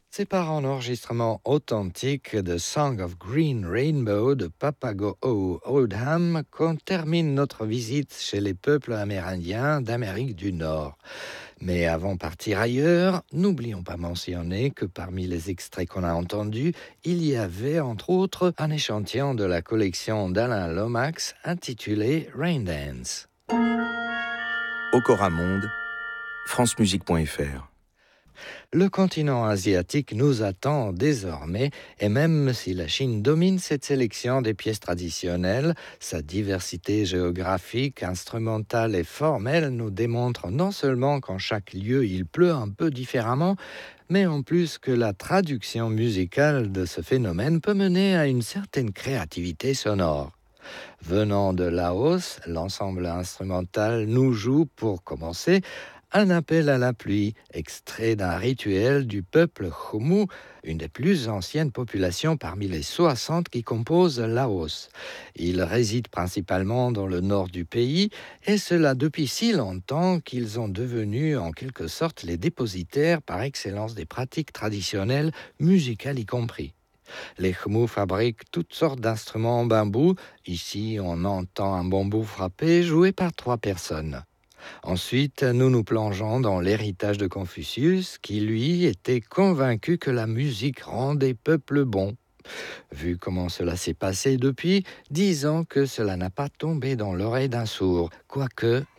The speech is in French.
C'est par un enregistrement authentique de Song of Green Rainbow de Papago Oldham qu'on termine notre visite chez les peuples amérindiens d'Amérique du Nord. Mais avant de partir ailleurs, n'oublions pas mentionner que parmi les extraits qu'on a entendus, il y avait entre autres un échantillon de la collection d'Alain Lomax intitulé Rain Dance. Okora Monde, francemusique.fr. Le continent asiatique nous attend désormais, et même si la Chine domine cette sélection des pièces traditionnelles, sa diversité géographique, instrumentale et formelle nous démontre non seulement qu'en chaque lieu il pleut un peu différemment, mais en plus que la traduction musicale de ce phénomène peut mener à une certaine créativité sonore. Venant de Laos, l'ensemble instrumental nous joue, pour commencer, un appel à la pluie, extrait d'un rituel du peuple Khmu, une des plus anciennes populations parmi les 60 qui composent Laos. Ils résident principalement dans le nord du pays, et cela depuis si longtemps qu'ils ont devenu en quelque sorte les dépositaires par excellence des pratiques traditionnelles, musicales y compris. Les Khmu fabriquent toutes sortes d'instruments en bambou. Ici, on entend un bambou frappé joué par 3 personnes. Ensuite, nous nous plongeons dans l'héritage de Confucius, qui lui était convaincu que la musique rend des peuples bons. Vu comment cela s'est passé depuis, disons que cela n'a pas tombé dans l'oreille d'un sourd, quoique